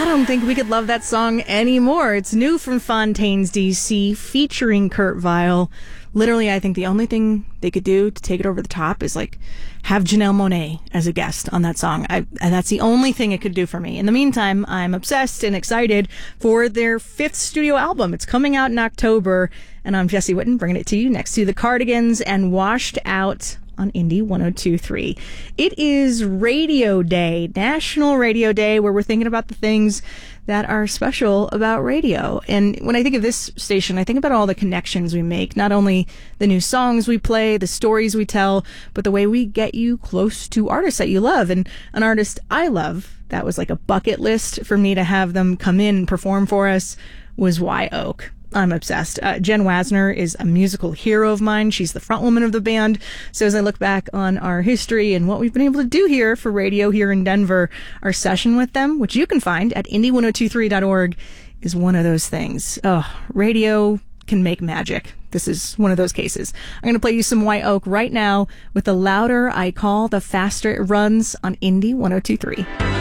I don't think we could love that song anymore. It's new from Fontaines DC, featuring Kurt Vile. Literally, I think the only thing they could do to take it over the top is like have Janelle Monáe as a guest on that song. And that's the only thing it could do for me. In the meantime, I'm obsessed and excited for their 5th studio album. It's coming out in October, and I'm Jesse Witten, bringing it to you next to the Cardigans and Washed Out on Indie 102.3. It is Radio Day, National Radio Day, where we're thinking about the things that are special about radio. And when I think of this station, I think about all the connections we make, not only the new songs we play, the stories we tell, but the way we get you close to artists that you love. And an artist I love, that was like a bucket list for me to have them come in and perform for us, was Wye Oak. I'm obsessed. Jen Wasner is a musical hero of mine. She's the front woman of the band. So as I look back on our history and what we've been able to do here for radio here in Denver, our session with them, which you can find at indie1023.org, is one of those things. Oh, radio can make magic. This is one of those cases. I'm going to play you some Wye Oak right now with The Louder I Call, the faster it runs on Indie 102.3.